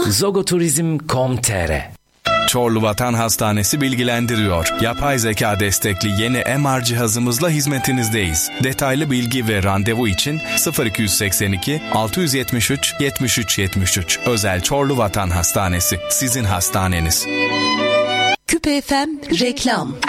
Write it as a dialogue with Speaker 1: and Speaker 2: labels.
Speaker 1: Zogoturizm.com.tr
Speaker 2: Çorlu Vatan Hastanesi bilgilendiriyor. Yapay zeka destekli yeni MR cihazımızla hizmetinizdeyiz. Detaylı bilgi ve randevu için 0282 673 73 73. Özel Çorlu Vatan Hastanesi. Sizin hastaneniz.
Speaker 3: Küpe FM reklam.